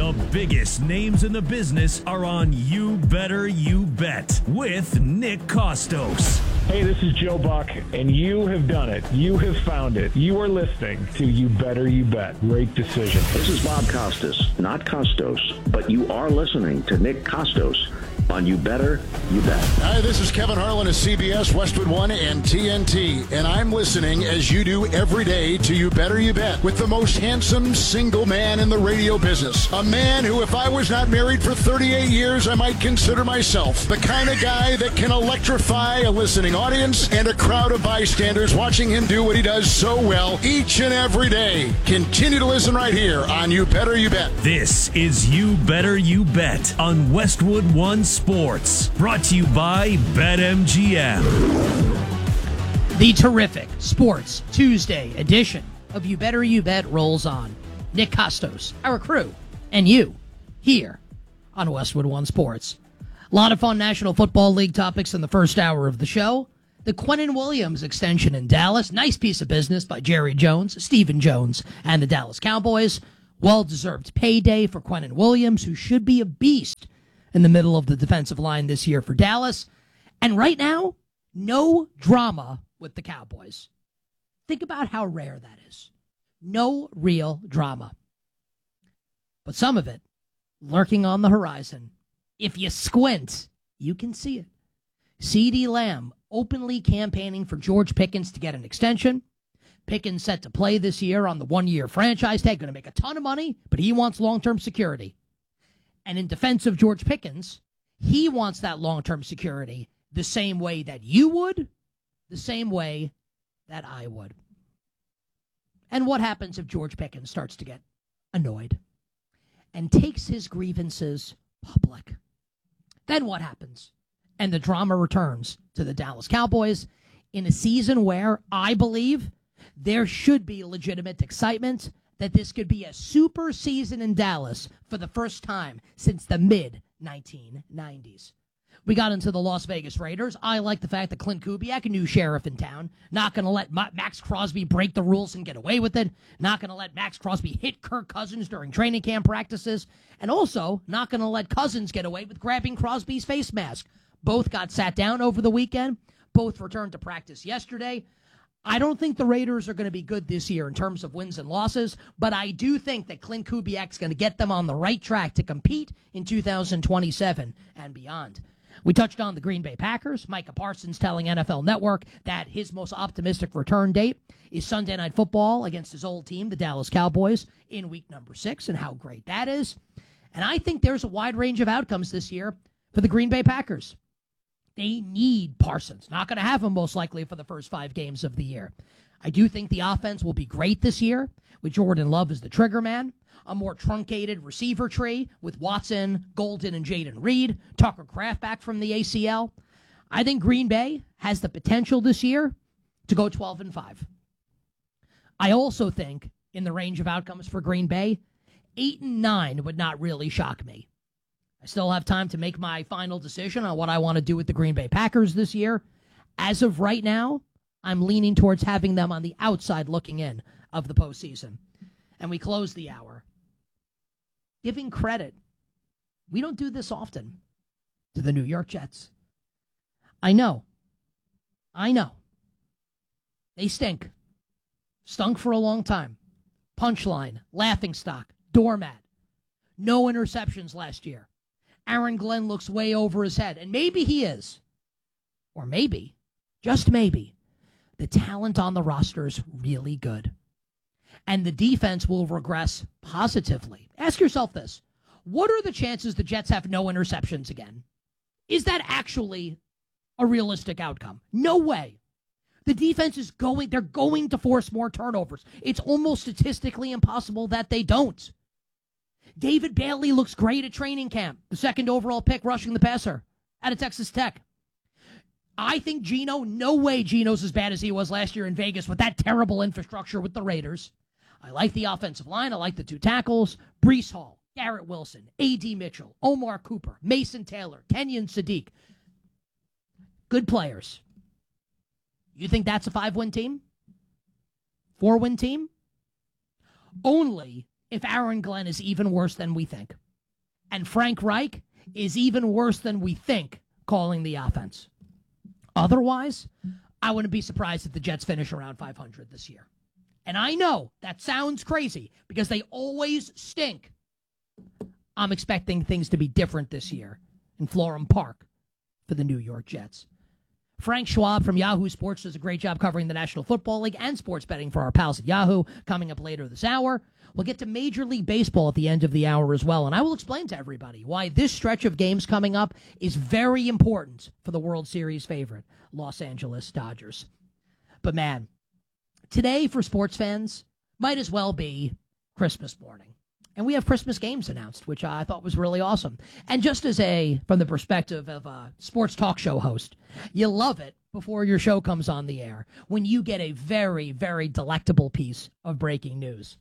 The biggest names in the business are on You Better You Bet with Nick Kostos. Hey, this is Joe Buck, and you have done it. You have found it. You are listening to You Better You Bet. Great decision. This is Bob Costas, not Costos, but you are listening to Nick Kostos on You Better You Bet. Hi, this is Kevin Harlan of CBS, Westwood One, and TNT, and I'm listening as you do every day to You Better You Bet with the most handsome single man in the radio business. A man who, if I was not married for 38 years, I might consider myself the kind of guy that can electrify a listening audience and a crowd of bystanders watching him do what he does so well each and every day. Continue to listen right here on You Better You Bet. This is You Better You Bet on Westwood One Sports, brought to you by BetMGM. The terrific Sports Tuesday edition of You Better You Bet rolls on. Nick Kostos, our crew, and you here on Westwood One Sports. A lot of fun National Football League topics in the first hour of the show. The Quinnen Williams extension in Dallas. Nice piece of business by Jerry Jones, Stephen Jones, and the Dallas Cowboys. Well-deserved payday for Quinnen Williams, who should be a beast in the middle of the defensive line this year for Dallas. And right now, no drama with the Cowboys. Think about how rare that is. No real drama. But some of it lurking on the horizon. If you squint, you can see it. CeeDee Lamb openly campaigning for George Pickens to get an extension. Pickens set to play this year on the one-year franchise tag. Going to make a ton of money, but he wants long-term security. And in defense of George Pickens, he wants that long-term security the same way that you would, the same way that I would. And what happens if George Pickens starts to get annoyed and takes his grievances public? Then what happens? And the drama returns to the Dallas Cowboys in a season where I believe there should be legitimate excitement that this could be a super season in Dallas for the first time since the mid-1990s. We got into the Las Vegas Raiders. I like the fact that Clint Kubiak, a new sheriff in town, not going to let Max Crosby break the rules and get away with it, not going to let Max Crosby hit Kirk Cousins during training camp practices, and also not going to let Cousins get away with grabbing Crosby's face mask. Both got sat down over the weekend. Both returned to practice yesterday. I don't think the Raiders are going to be good this year in terms of wins and losses, but I do think that Clint Kubiak's going to get them on the right track to compete in 2027 and beyond. We touched on the Green Bay Packers. Micah Parsons telling NFL Network that his most optimistic return date is Sunday Night Football against his old team, the Dallas Cowboys, in week number 6, and how great that is. And I think there's a wide range of outcomes this year for the Green Bay Packers. They need Parsons. Not going to have him most likely for the first 5 games of the year. I do think the offense will be great this year with Jordan Love as the trigger man. A more truncated receiver tree with Watson, Golden, and Jaden Reed. Tucker Kraft back from the ACL. I think Green Bay has the potential this year to go 12-5. I also think in the range of outcomes for Green Bay, 8-9 would not really shock me. I still have time to make my final decision on what I want to do with the Green Bay Packers this year. As of right now, I'm leaning towards having them on the outside looking in of the postseason. And we close the hour giving credit. We don't do this often to the New York Jets. I know. They stink. Stunk for a long time. Punchline, laughingstock, doormat. No interceptions last year. Aaron Glenn looks way over his head, and maybe he is. Or maybe, just maybe, the talent on the roster is really good. And the defense will regress positively. Ask yourself this. What are the chances the Jets have no interceptions again? Is that actually a realistic outcome? No way. The defense is they're going to force more turnovers. It's almost statistically impossible that they don't. David Bailey looks great at training camp. The second overall pick rushing the passer out of Texas Tech. I think Geno, no way Geno's as bad as he was last year in Vegas with that terrible infrastructure with the Raiders. I like the offensive line. I like the 2 tackles. Breece Hall, Garrett Wilson, A.D. Mitchell, Omar Cooper, Mason Taylor, Kenyon Sadiq. Good players. You think that's a 5-win team? 4-win team? Only if Aaron Glenn is even worse than we think. And Frank Reich is even worse than we think calling the offense. Otherwise, I wouldn't be surprised if the Jets finish around 500 this year. And I know that sounds crazy because they always stink. I'm expecting things to be different this year in Florham Park for the New York Jets. Frank Schwab from Yahoo Sports does a great job covering the National Football League and sports betting for our pals at Yahoo. Coming up later this hour, we'll get to Major League Baseball at the end of the hour as well, and I will explain to everybody why this stretch of games coming up is very important for the World Series favorite, Los Angeles Dodgers. But man, today for sports fans might as well be Christmas morning. And we have Christmas games announced, which I thought was really awesome. And just from the perspective of a sports talk show host, you love it before your show comes on the air when you get a very, very delectable piece of breaking news.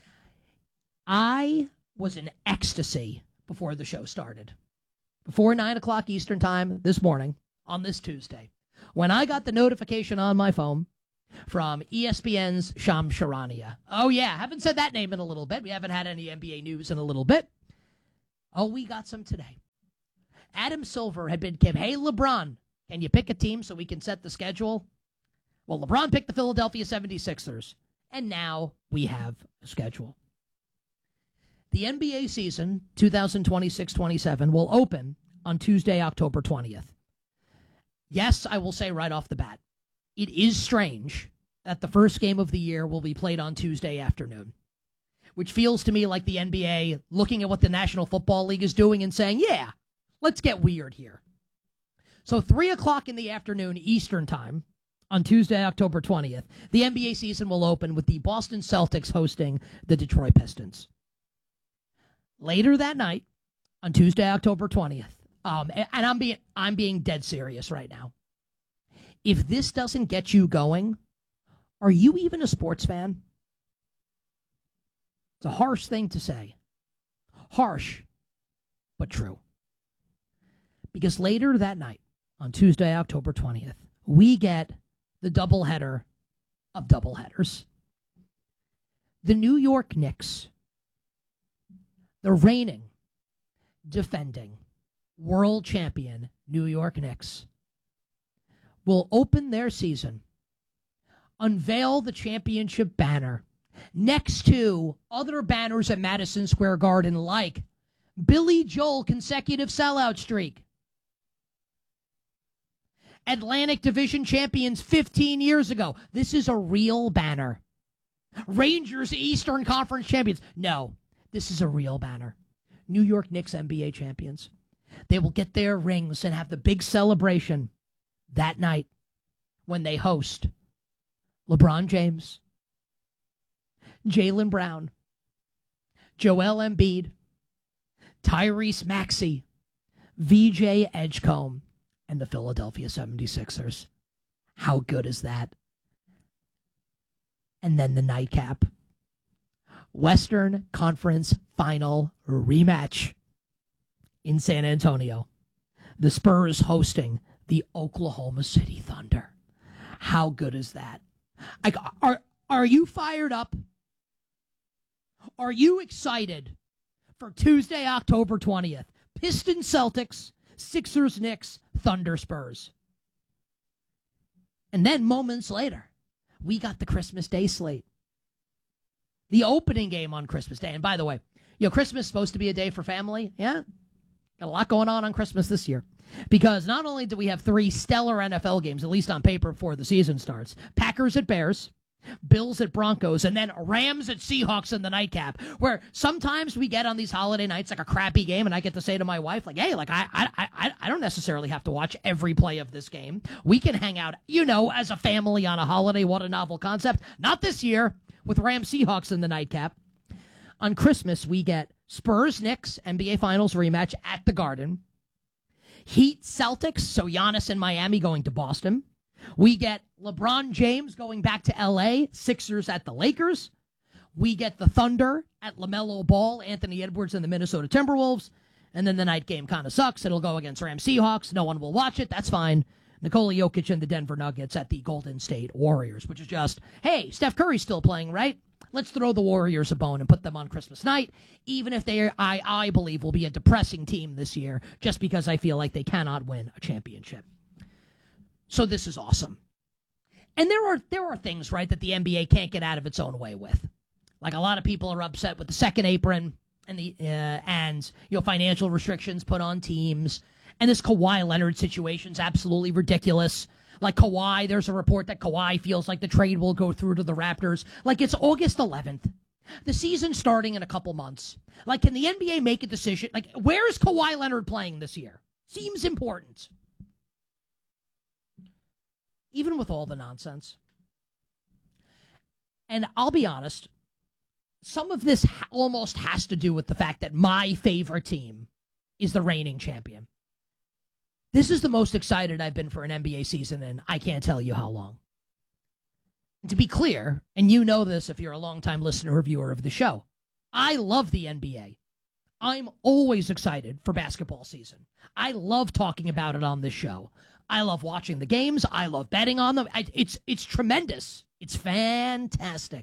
I was in ecstasy before the show started. Before 9 o'clock Eastern time this morning, on this Tuesday, when I got the notification on my phone from ESPN's Shams Charania. Oh, yeah, haven't said that name in a little bit. We haven't had any NBA news in a little bit. Oh, we got some today. Adam Silver had been, hey, LeBron, can you pick a team so we can set the schedule? Well, LeBron picked the Philadelphia 76ers, and now we have a schedule. The NBA season 2026-27 will open on Tuesday, October 20th. Yes, I will say right off the bat, it is strange that the first game of the year will be played on Tuesday afternoon, which feels to me like the NBA looking at what the National Football League is doing and saying, yeah, let's get weird here. So 3 o'clock in the afternoon Eastern time on Tuesday, October 20th, the NBA season will open with the Boston Celtics hosting the Detroit Pistons. Later that night, on Tuesday, October 20th, and I'm being dead serious right now. If this doesn't get you going, are you even a sports fan? It's a harsh thing to say. Harsh, but true. Because later that night, on Tuesday, October 20th, we get the doubleheader of doubleheaders. The New York Knicks, the reigning, defending, world champion New York Knicks, will open their season, unveil the championship banner next to other banners at Madison Square Garden like Billy Joel consecutive sellout streak, Atlantic Division champions 15 years ago. This is a real banner. Rangers Eastern Conference champions. No, this is a real banner. New York Knicks NBA champions. They will get their rings and have the big celebration that night when they host LeBron James, Jaylen Brown, Joel Embiid, Tyrese Maxey, VJ Edgecombe, and the Philadelphia 76ers. How good is that? And then the nightcap. Western Conference Final rematch in San Antonio. The Spurs hosting the Oklahoma City Thunder. How good is that? Are you fired up? Are you excited for Tuesday, October 20th? Pistons Celtics, Sixers Knicks, Thunder Spurs. And then moments later, we got the Christmas Day slate. The opening game on Christmas Day. And by the way, Christmas is supposed to be a day for family. Yeah? Got a lot going on Christmas this year. Because not only do we have 3 stellar NFL games, at least on paper before the season starts, Packers at Bears, Bills at Broncos, and then Rams at Seahawks in the nightcap, where sometimes we get on these holiday nights like a crappy game, and I get to say to my wife, like, hey, like I don't necessarily have to watch every play of this game. We can hang out, as a family on a holiday. What a novel concept. Not this year with Rams Seahawks in the nightcap. On Christmas, we get Spurs Knicks NBA Finals rematch at the Garden. Heat Celtics, so Giannis and Miami going to Boston. We get LeBron James going back to L.A., Sixers at the Lakers. We get the Thunder at LaMelo Ball, Anthony Edwards and the Minnesota Timberwolves. And then the night game kind of sucks. It'll go against Rams Seahawks. No one will watch it. That's fine. Nikola Jokic and the Denver Nuggets at the Golden State Warriors, which is just, hey, Steph Curry's still playing, right? let's throw the Warriors a bone and put them on Christmas night, even if I believe, will be a depressing team this year, just because I feel like they cannot win a championship. So this is awesome. And there are things, right, that the NBA can't get out of its own way with. Like, a lot of people are upset with the second apron and the financial restrictions put on teams. And this Kawhi Leonard situation is absolutely ridiculous. Like, Kawhi, there's a report that Kawhi feels like the trade will go through to the Raptors. Like, it's August 11th. The season's starting in a couple months. Like, can the NBA make a decision? Like, where is Kawhi Leonard playing this year? Seems important. Even with all the nonsense. And I'll be honest, some of this almost has to do with the fact that my favorite team is the reigning champion. This is the most excited I've been for an NBA season in I can't tell you how long. And to be clear, and you know this if you're a longtime listener or viewer of the show, I love the NBA. I'm always excited for basketball season. I love talking about it on this show. I love watching the games. I love betting on them. It's tremendous. It's fantastic.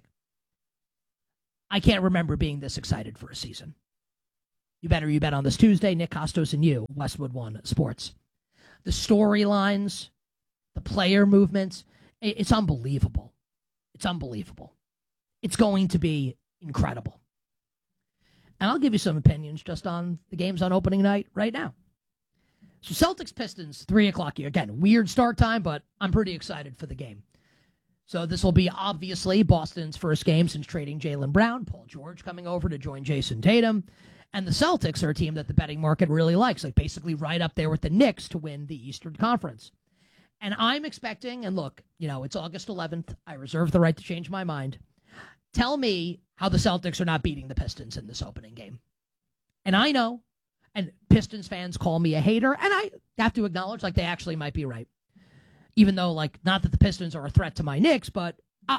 I can't remember being this excited for a season. You bet on this Tuesday. Nick Costos and you, Westwood One Sports. The storylines, the player movements, it's unbelievable. It's unbelievable. It's going to be incredible. And I'll give you some opinions just on the games on opening night right now. So Celtics-Pistons, 3 o'clock here. Again, weird start time, but I'm pretty excited for the game. So this will be obviously Boston's first game since trading Jaylen Brown. Paul George coming over to join Jason Tatum. And the Celtics are a team that the betting market really likes, like basically right up there with the Knicks to win the Eastern Conference. And I'm expecting, and look, it's August 11th. I reserve the right to change my mind. Tell me how the Celtics are not beating the Pistons in this opening game. And I know, and Pistons fans call me a hater, and I have to acknowledge, they actually might be right. Even though, not that the Pistons are a threat to my Knicks, but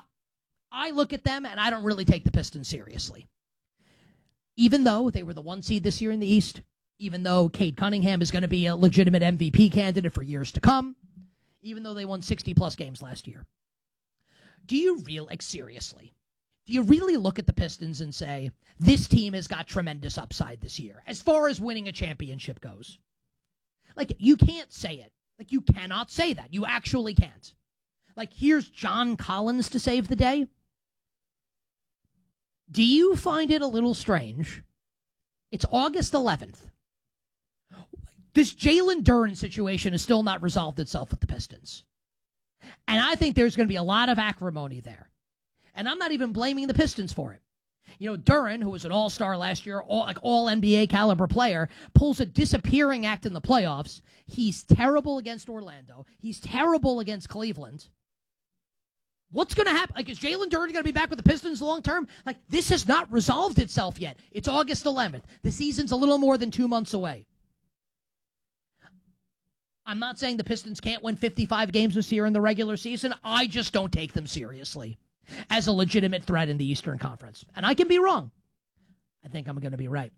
I look at them, and I don't really take the Pistons seriously. Even though they were the 1 seed this year in the East, even though Cade Cunningham is going to be a legitimate MVP candidate for years to come, even though they won 60-plus games last year. Do you seriously, do you really look at the Pistons and say, this team has got tremendous upside this year, as far as winning a championship goes? You can't say it. You cannot say that. You actually can't. Here's John Collins to save the day. Do you find it a little strange? It's August 11th. This Jalen Duren situation has still not resolved itself with the Pistons. And I think there's going to be a lot of acrimony there. And I'm not even blaming the Pistons for it. Duren, who was an all-star last year, all NBA caliber player, pulls a disappearing act in the playoffs. He's terrible against Orlando. He's terrible against Cleveland. What's going to happen? Is Jalen Duren going to be back with the Pistons long term? This has not resolved itself yet. It's August 11th. The season's a little more than 2 months away. I'm not saying the Pistons can't win 55 games this year in the regular season. I just don't take them seriously as a legitimate threat in the Eastern Conference. And I can be wrong. I think I'm going to be right.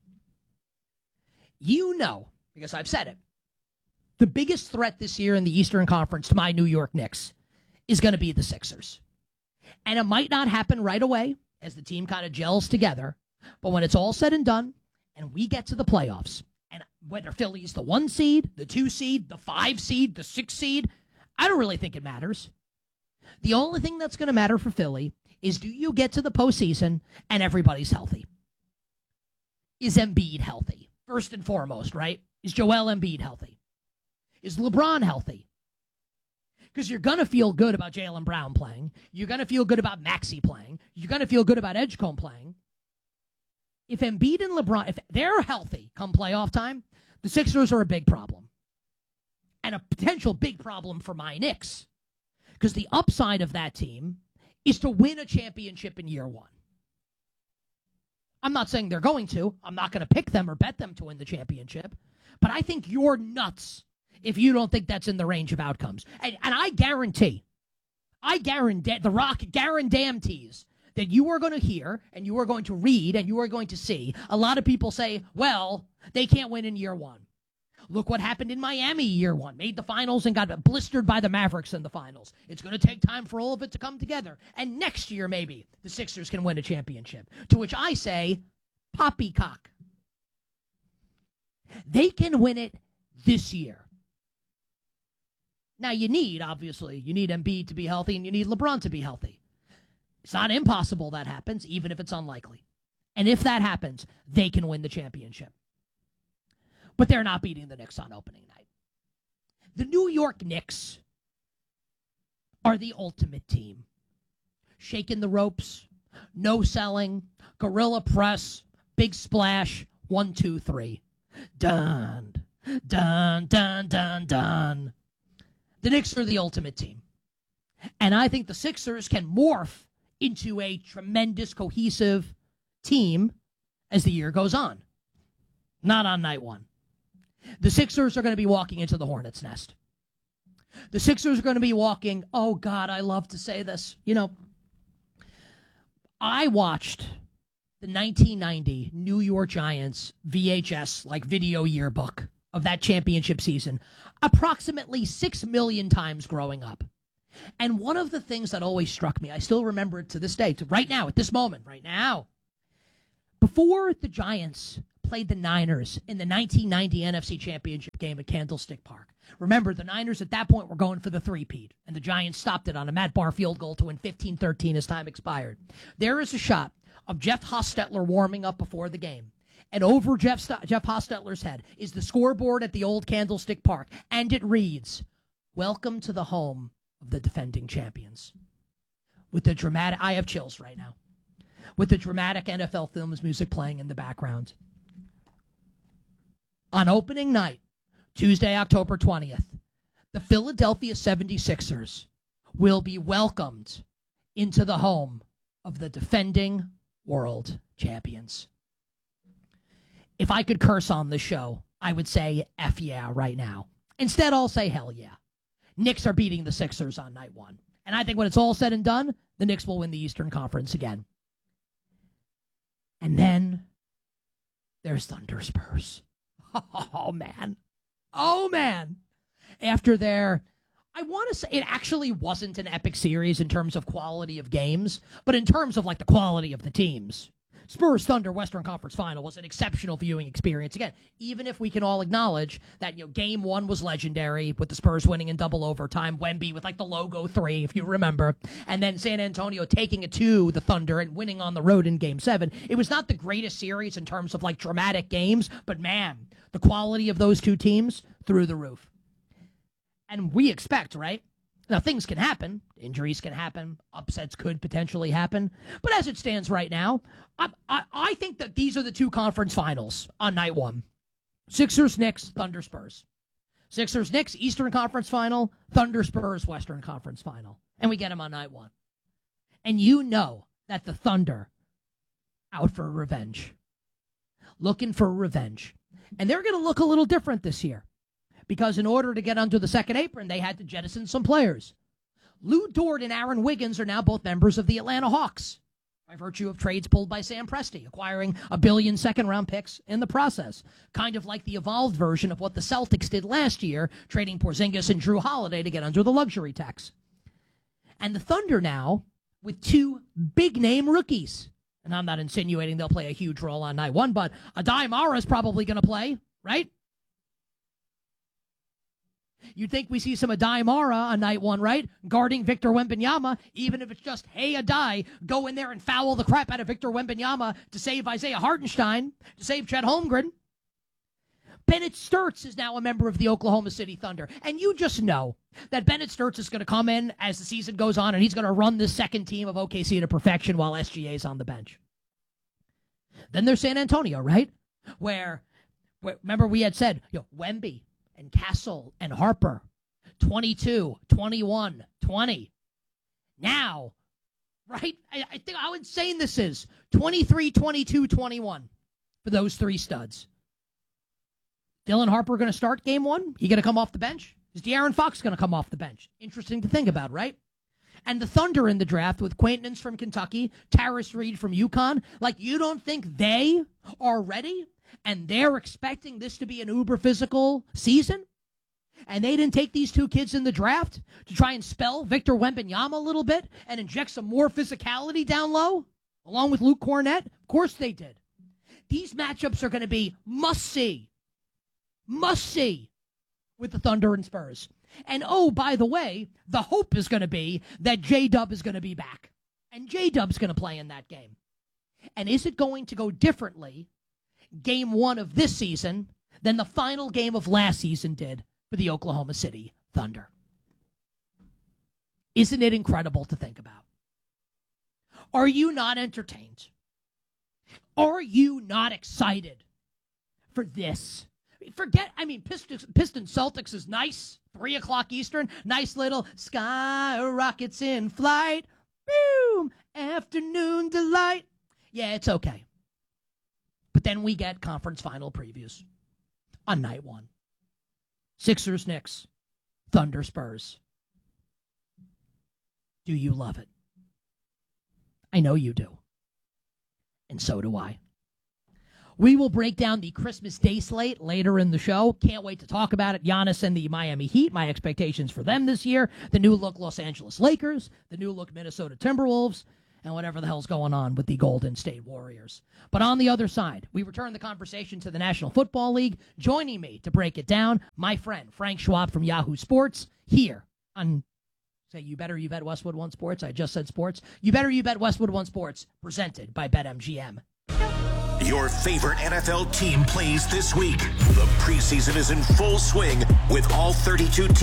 Because I've said it, the biggest threat this year in the Eastern Conference to my New York Knicks is going to be the Sixers. And it might not happen right away as the team kind of gels together, but when it's all said and done and we get to the playoffs, and whether Philly's the 1 seed, the 2 seed, the 5 seed, the 6 seed, I don't really think it matters. The only thing that's going to matter for Philly is, do you get to the postseason and everybody's healthy? Is Embiid healthy? First and foremost, right? Is Joel Embiid healthy? Is LeBron healthy? Because you're going to feel good about Jaylen Brown playing. You're going to feel good about Maxey playing. You're going to feel good about Edgecombe playing. If Embiid and LeBron, if they're healthy come playoff time, the Sixers are a big problem. And a potential big problem for my Knicks. Because the upside of that team is to win a championship in year 1. I'm not saying they're going to. I'm not going to pick them or bet them to win the championship. But I think you're nuts if you don't think that's in the range of outcomes. And I guarantee, The Rock guarantees that you are going to hear and you are going to read and you are going to see a lot of people say, well, they can't win in year 1. Look what happened in Miami year one. Made the finals and got blistered by the Mavericks in the finals. It's going to take time for all of it to come together. And next year, maybe, the Sixers can win a championship. To which I say, poppycock. They can win it this year. Now, you need Embiid to be healthy, and you need LeBron to be healthy. It's not impossible that happens, even if it's unlikely. And if that happens, they can win the championship. But they're not beating the Knicks on opening night. The New York Knicks are the ultimate team. Shaking the ropes, no selling, guerrilla press, big splash, 1, 2, 3. Done, done, done, done, done. The Knicks are the ultimate team. And I think the Sixers can morph into a tremendous, cohesive team as the year goes on. Not on night one. The Sixers are going to be walking into the Hornets' nest. The Sixers are going to be walking, oh God, I love to say this. You know, I watched the 1990 New York Giants VHS, like video yearbook of that championship season, approximately 6 million times growing up. And one of the things that always struck me, I still remember it to this day, to right now, at this moment, right now, before the Giants played the Niners in the 1990 NFC Championship game at Candlestick Park. Remember, the Niners at that point were going for the three-peat, and the Giants stopped it on a Matt Barr field goal to win 15-13 as time expired. There is a shot of Jeff Hostetler warming up before the game. And over Jeff Hostetler's head is the scoreboard at the old Candlestick Park, and it reads, "Welcome to the home of the defending champions." With the dramatic, I have chills right now, with the dramatic NFL Films music playing in the background. On opening night, Tuesday, October 20th, the Philadelphia 76ers will be welcomed into the home of the defending world champions. If I could curse on this show, I would say F yeah right now. Instead, I'll say hell yeah. Knicks are beating the Sixers on night one. And I think when it's all said and done, the Knicks will win the Eastern Conference again. And then there's Thunder Spurs. Oh, man. Oh, man. After their, I want to say it actually wasn't an epic series in terms of quality of games, but in terms of like the quality of the teams. Spurs Thunder Western Conference Final was an exceptional viewing experience. Again, even if we can all acknowledge that, you know, game one was legendary with the Spurs winning in double overtime, Wemby with like the logo 3, if you remember, and then San Antonio taking it to the Thunder and winning on the road in game 7. It was not the greatest series in terms of like dramatic games, but man, the quality of those two teams through the roof. And we expect, right? Now, things can happen. Injuries can happen. Upsets could potentially happen. But as it stands right now, I think that these are the two conference finals on night one. Sixers, Knicks, Thunder, Spurs. Sixers, Knicks, Eastern Conference Final. Thunder, Spurs, Western Conference Final. And we get them on night one. And you know that the Thunder out for revenge. Looking for revenge. And they're going to look a little different this year. Because in order to get under the second apron, they had to jettison some players. Lou Dort and Aaron Wiggins are now both members of the Atlanta Hawks, by virtue of trades pulled by Sam Presti, acquiring $1 billion second-round picks in the process. Kind of like the evolved version of what the Celtics did last year, trading Porzingis and Drew Holiday to get under the luxury tax. And the Thunder now, with two big-name rookies. And I'm not insinuating they'll play a huge role on night one, but Adai Mara is probably going to play, right? You'd think we see some Adai Mara on night one, right? Guarding Victor Wembanyama, even if it's just, hey, Adai, go in there and foul the crap out of Victor Wembanyama to save Isaiah Hartenstein, to save Chet Holmgren. Bennett Sturts is now a member of the Oklahoma City Thunder. And you just know that Bennett Sturts is going to come in as the season goes on, and he's going to run this second team of OKC to perfection while SGA is on the bench. Then there's San Antonio, right? Where remember we had said, Wemby and Castle and Harper, 22, 21, 20. Now, right? I think how insane this is. 23, 22, 21 for those three studs. Dylan Harper going to start game one? He going to come off the bench? Is De'Aaron Fox going to come off the bench? Interesting to think about, right? And the Thunder in the draft with Quaintance from Kentucky, Tarris Reed from UConn, like, you don't think they are ready and they're expecting this to be an uber physical season? And they didn't take these two kids in the draft to try and spell Victor Wembanyama a little bit and inject some more physicality down low, along with Luke Cornett? Of course they did. These matchups are going to be must-see with the Thunder and Spurs. And, oh, by the way, the hope is going to be that J-Dub is going to be back. And J-Dub's going to play in that game. And is it going to go differently, game one of this season, than the final game of last season did for the Oklahoma City Thunder? Isn't it incredible to think about? Are you not entertained? Are you not excited for this? Forget, Pistons Celtics is nice. 3 o'clock Eastern. Nice little sky rockets in flight. Boom! Afternoon delight. Yeah, it's okay. But then we get conference final previews on night one. Sixers, Knicks, Thunder, Spurs. Do you love it? I know you do. And so do I. We will break down the Christmas Day slate later in the show. Can't wait to talk about it. Giannis and the Miami Heat, my expectations for them this year. The new look Los Angeles Lakers, the new look Minnesota Timberwolves, and whatever the hell's going on with the Golden State Warriors. But on the other side, we return the conversation to the National Football League. Joining me to break it down, my friend Frank Schwab from Yahoo Sports, here on, say, You Better You Bet Westwood One Sports. I just said sports. You Better You Bet Westwood One Sports, presented by BetMGM. Your favorite NFL team plays this week. The preseason is in full swing with all 32 teams.